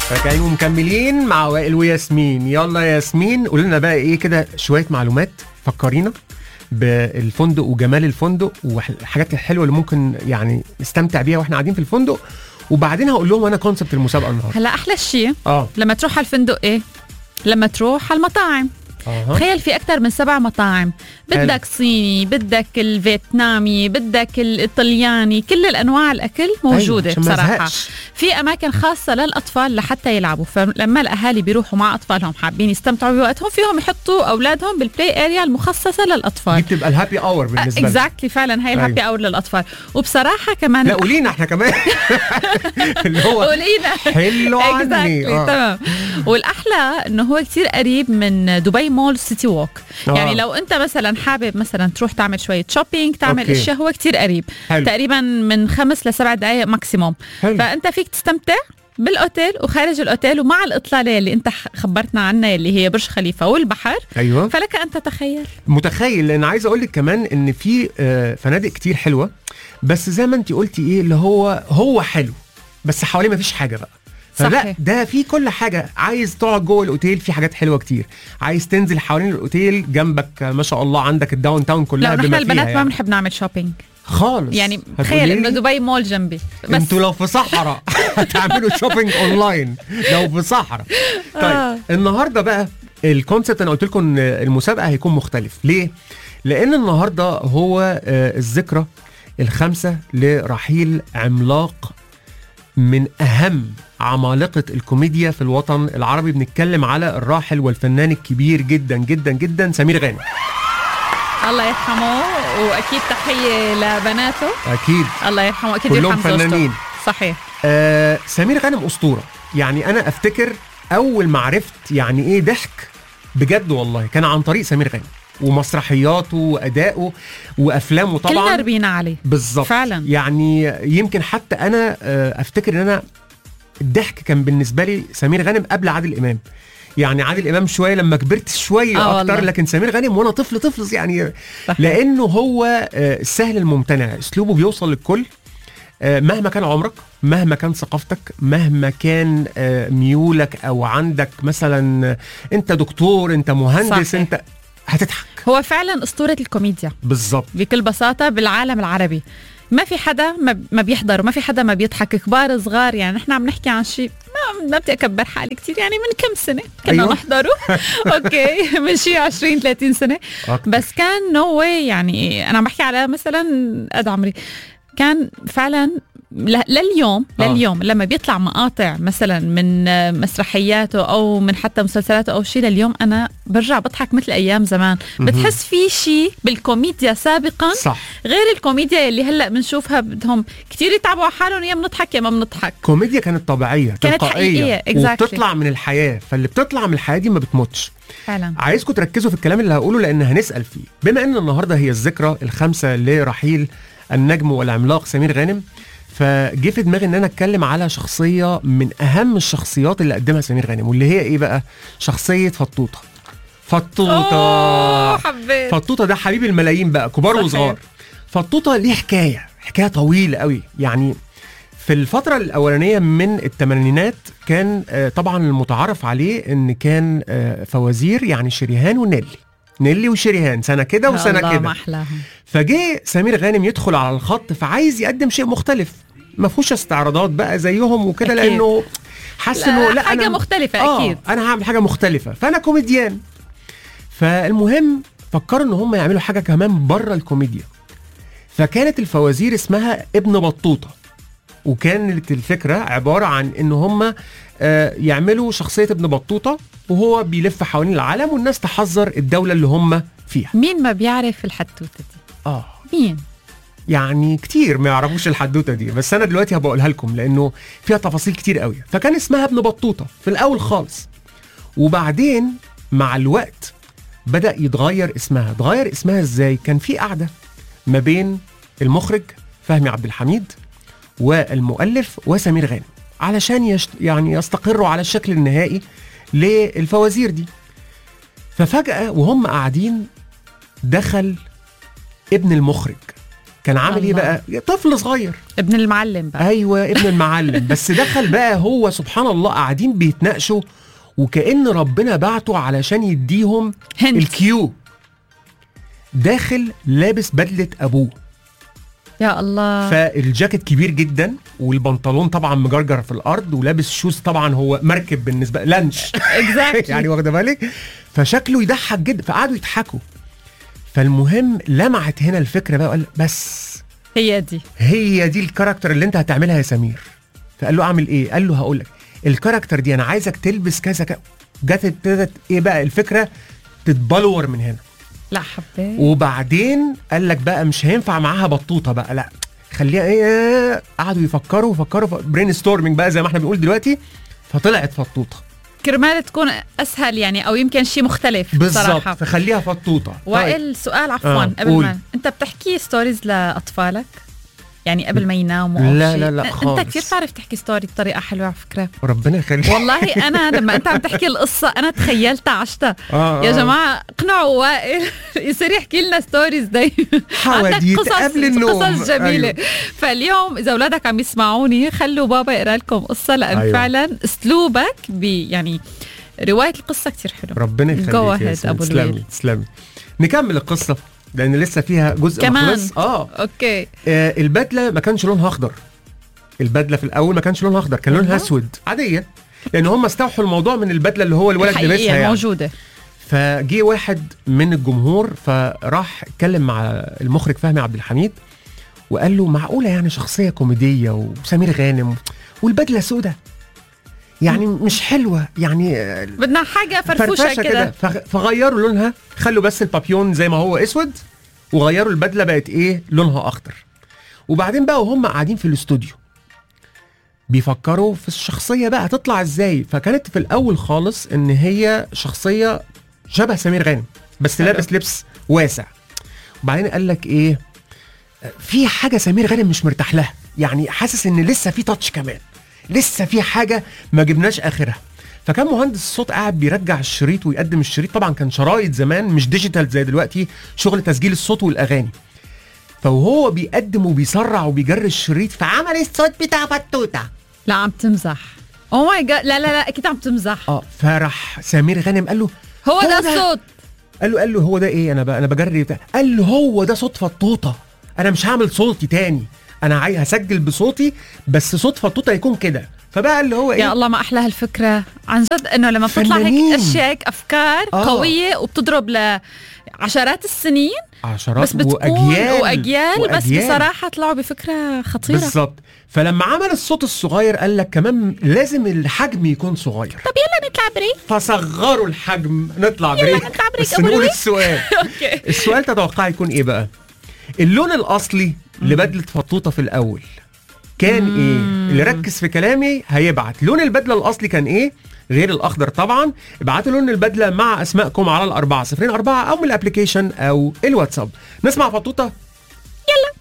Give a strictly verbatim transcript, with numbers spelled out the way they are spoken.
راجعين ومكملين مع وائل وياسمين. يلا يا ياسمين قول لنا بقى ايه كده شويه معلومات، فكرينا بالفندق وجمال الفندق والحاجات الحلوه اللي ممكن يعني نستمتع بيها واحنا قاعدين في الفندق، وبعدين هقول لهم انا كونسبت المسابقه النهارده. هلا احلى شيء اه لما تروح على الفندق ايه؟ لما تروح على المطاعم. أه. تخيل في أكثر من سبع مطاعم، بدك صيني، بدك الفيتنامي، بدك الإيطالياني، كل الأنواع الأكل موجودة. أيوة بصراحة في أماكن خاصة للأطفال لحتى يلعبوا، فلما الأهالي بيروحوا مع أطفالهم حابين يستمتعوا بوقتهم فيهم يحطوا أولادهم بالبلاي اريا المخصصة للأطفال. دي بتبقى الهابي اور بالنسبة لنا. اكزاكتلي فعلا هي الهابي اور للأطفال. وبصراحة كمان لا قولينا احنا كمان اللي هو قولينا حلو عني آه. تمام. والأحلى إنه هو كتير قريب من دبي مول سيتي ووك. آه. يعني لو أنت مثلا حابب مثلا تروح تعمل شوية شوبينج تعمل أوكي. الشيء هو كتير قريب. حلو. تقريبا من خمس لسبع دقائق ماكسيموم. حلو. فأنت فيك تستمتع بالاوتيل وخارج الاوتيل ومع الاطلالة اللي انت خبرتنا عنها اللي هي برج خليفه والبحر. ايوه فلك ان تتخيل. متخيل، لان عايز اقول لك كمان ان في فنادق كتير حلوه، بس زي ما انت قلتي ايه اللي هو هو حلو بس حواليه ما فيش حاجه بقى. فلا ده في كل حاجه. عايز تقعد جوه الاوتيل في حاجات حلوه كتير، عايز تنزل حوالين الاوتيل جنبك ما شاء الله عندك الداون تاون كلها. لا نحن البنات يعني. ما بنحب نعمل شوبينج خالص يعني. تخيل انه دبي مول جنبي. انتوا لو في صحراء هتعملوا شوبينج اونلاين لو في صحراء. طيب آه. النهارده بقى الكونسبت انا قلت لكم ان المسابقه هيكون مختلف. ليه؟ لان النهارده هو الذكرى الخامسه لرحيل عملاق من اهم عمالقة الكوميديا في الوطن العربي. بنتكلم على الراحل والفنان الكبير جدا جدا جدا سمير غانم. الله يرحمه، واكيد تحيه لبناته. اكيد الله يرحمه، اكيد كلهم فنانين. صحيح. آه سمير غانم اسطوره. يعني انا افتكر اول ما عرفت يعني ايه ضحك بجد والله كان عن طريق سمير غانم ومسرحياته وادائه وافلامه. طبعا كلنا ربينا عليه بالظبط فعلا. يعني يمكن حتى انا افتكر ان انا الضحك كان بالنسبه لي سمير غانم قبل عادل امام. يعني عادل امام شويه لما كبرت شويه آه اكتر، لكن سمير غانم وانا طفل طفل يعني صحيح. لانه هو السهل الممتنع، اسلوبه بيوصل للكل مهما كان عمرك، مهما كان ثقافتك، مهما كان ميولك، او عندك مثلا انت دكتور انت مهندس صحيح. انت هتضحك. هو فعلا اسطوره الكوميديا بالظبط بكل بساطه بالعالم العربي. ما في حدا ما بيحضر وما في حدا ما بيضحك، كبار صغار. يعني نحن عم نحكي عن شيء ما, ما بدي اكبر حالي كتير، يعني من كم سنه كنا أيوة. نحضره اوكي من شيء عشرين ثلاثين سنه أكتر. بس كان نو واي. يعني انا عم بحكي على مثلا قد عمري كان فعلا لليوم لليوم آه. لما بيطلع مقاطع مثلا من مسرحياته او من حتى مسلسلاته او شيء، لليوم انا برجع بضحك مثل ايام زمان. بتحس في شيء بالكوميديا سابقا صح. غير الكوميديا اللي هلا بنشوفها بدهم كتير يتعبوا على حالهم، يا بنضحك يا ما بنضحك. كوميديا كانت طبيعيه كانت حقيقيه exactly. وبتطلع من الحياه، فاللي بتطلع من الحياه دي ما بتموتش فعلا. عايزكم تركزوا في الكلام اللي هقوله لان هنسال فيه. بما ان النهارده هي الذكرى الخامسه لرحيل النجم والعملاق سمير غانم، فجي في دماغي ان انا اتكلم على شخصيه من اهم الشخصيات اللي قدمها سمير غانم، واللي هي ايه بقى؟ شخصيه فطوطه. فطوطه حبيت فطوطه ده حبيب الملايين بقى كبار وصغار. فطوطه ليه حكايه حكايه طويله قوي. يعني في الفتره الاولانيه من الثمانينات كان طبعا المتعارف عليه ان كان فوازير، يعني شريهان ونيلي نيلي وشريهان سنه كده وسنه كده. فجاء سمير غانم يدخل على الخط، فعايز يقدم شيء مختلف ما فيهوش استعراضات بقى زيهم وكده، لانه حاسس انه لا حاجه أنا مختلفه آه اكيد انا هعمل حاجه مختلفه، فانا كوميديان. فالمهم فكروا ان هم يعملوا حاجه كمان بره الكوميديا، فكانت الفوازير اسمها ابن بطوطه. وكانت الفكره عباره عن ان هم آه يعملوا شخصيه ابن بطوطه وهو بيلف حوالين العالم والناس تحذر الدوله اللي هم فيها. مين ما بيعرف الحدوته دي؟ اه مين؟ يعني كتير ما يعرفوش الحدوته دي، بس انا دلوقتي هبقولها لكم لانه فيها تفاصيل كتير قوي. فكان اسمها ابن بطوطه في الاول خالص، وبعدين مع الوقت بدا يتغير اسمها. اتغير اسمها ازاي؟ كان في قعده ما بين المخرج فهمي عبد الحميد والمؤلف وسمير غانم علشان يشت... يعني يستقروا على الشكل النهائي للفوازير دي. ففجأة وهم قاعدين دخل ابن المخرج كان عامل ايه بقى؟ طفل صغير، ابن المعلم بقى. ايوه ابن المعلم. بس دخل بقى هو سبحان الله قاعدين بيتناقشوا وكأن ربنا بعته علشان يديهم هنت. الكيو. داخل لابس بدلة ابوه، يا الله، فالجاكيت كبير جدا والبنطلون طبعا مجرجر في الارض ولابس شوز طبعا هو مركب بالنسبه لانش يعني واخده بالك، فشكله يضحك جدا، فقعدوا يضحكوا. فالمهم لمعت هنا الفكره بقى وقال بس هي دي هي دي الكاركتر اللي انت هتعملها يا سمير. فقال له اعمل ايه؟ قال له هقول لك الكاركتر دي انا عايزك تلبس كذا كذا. جت ابتدت ايه بقى الفكره تتبلور من هنا. لا حبيت. وبعدين قال لك بقى مش هينفع معاها بطوطه بقى، لا خليها ايه. قعدوا يفكروا وفكروا برين ستورمينج بقى زي ما احنا بنقول دلوقتي، فطلعت فطوطه كرمال تكون اسهل يعني، او يمكن شيء مختلف بالظبط، فخليها فطوطه. وائل سؤال عفوا آه. قبل ما انت بتحكي ستوريز لاطفالك يعني قبل ما يناموا؟ لا لا لا خالص. انت كثير بتعرف تحكي ستوري بطريقه حلوه على فكره. ربنا يخليك. والله انا لما انت عم تحكي القصه انا تخيلتها عشتها. آه يا آه. جماعه اقنعوا وائل يصير يحكي لنا ستوريز دايما، حواديت قبل النوم، قصص جميله. أيوه. فاليوم اذا اولادك عم يسمعوني خلوا بابا يقرا لكم قصه، لان أيوه. فعلا اسلوبك بي يعني روايه القصه كثير حلو. ربنا يخليك يا سلام. تسلمي تسلمي. نكمل القصه لان لسه فيها جزء كمان مخلص. اه اوكي. آه البدله ما كانش لونها اخضر، البدله في الاول ما كانش لونها اخضر، كان لونها اسود عاديه، لان هم استوحوا الموضوع من البدله اللي هو الولد لابسها يعني موجوده. فجي واحد من الجمهور فراح اتكلم مع المخرج فهمي عبد الحميد وقال له معقوله يعني شخصيه كوميديه وسمير غانم والبدله سودة يعني مش حلوه يعني، بدنا حاجه فرفوشه كده. فغيروا لونها، خلوا بس البابيون زي ما هو اسود وغيروا البدله بقت ايه لونها اخضر. وبعدين بقى وهم قاعدين في الاستوديو بيفكروا في الشخصيه بقى هتطلع ازاي. فكانت في الاول خالص ان هي شخصيه شبه سمير غانم بس لابس لبس واسع. وبعدين قال لك ايه في حاجه سمير غانم مش مرتاح لها، يعني حاسس ان لسه في تاتش كمان، لسه في حاجه ما جبناش اخرها. فكان مهندس الصوت قاعد بيرجع الشريط ويقدم الشريط، طبعا كان شرايط زمان مش ديجيتال زي دلوقتي، شغل تسجيل الصوت والاغاني. فهو بيقدم وبيسرع وبيجري الشريط فعمل الصوت بتاع فتوته. لا عم تمزح. او ماي جاد، لا لا لا اكيد عم تمزح. اه فرح سمير غانم قال له هو, هو ده الصوت. قال له قال له هو ده ايه؟ انا انا بجري بتاع. قال له هو ده صوت فطوطه، انا مش هعمل صوتي تاني، انا عايز هسجل بصوتي بس صوت فطوطه يكون كده. فبقى اللي هو ايه يا الله ما احلى هالفكره عن جد، انه لما بتطلع هيك اشياء هيك افكار آه. قويه وبتضرب لعشرات السنين، عشرات بس بتكون وأجيال, وأجيال, وأجيال بس بصراحه طلعوا بفكره خطيره بالظبط. فلما عمل الصوت الصغير قال لك كمان لازم الحجم يكون صغير. طب يلا نطلع بريك. فصغروا الحجم، نطلع بريك. يلا نطلع بريك بس نقول السؤال. اوكي السؤال تتوقع يكون ايه بقى؟ اللون الاصلي لبدله فطوطه في الاول كان مم. ايه؟ اللي ركز في كلامي هيبعت لون البدله الاصلي كان ايه غير الاخضر طبعا. ابعتوا لون البدله مع اسمائكم على الأربعة صفرين أربعة او من الابليكيشن او الواتساب. نسمع فطوطه يلا.